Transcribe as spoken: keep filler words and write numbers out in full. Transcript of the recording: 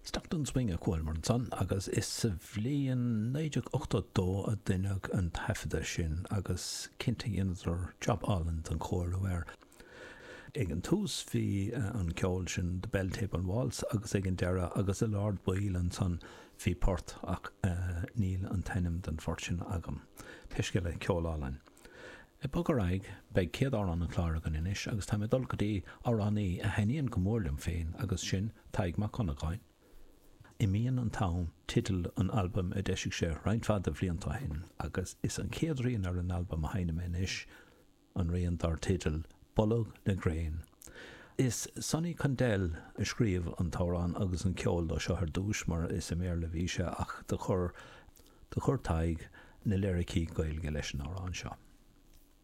Stockton swing a cuail mar an son agus is sa bhliain neideag ochta dó a duineag an taifeada sin agus cinnte dhéanamh job allen an chóir uair. Ag an tús bhí uh, an ceol sin de Bell Table Waltz agus ag an deire agus a Lord Boyle an son bhí port ach uh, níl an tainim den fortune agam. Peisce le ceol allen. I bog aig beag céad ár an an chláir gan inis agus tá dul go dtí áránaí a heníonn go mórlim féin agus sin taig má conagáin. I míon an tám titil an album a deisiigh sé reinfad a bhliantá agus is an céad rion ar an album a haine inis an rion dar titil Bolog na Grain. Is Sonny Condell a scríomh an tárán agus an ceol do seo ar dúis mar is a mér le bhí sé ach de chur de chur taig na lyricí gailge leis an árán seo.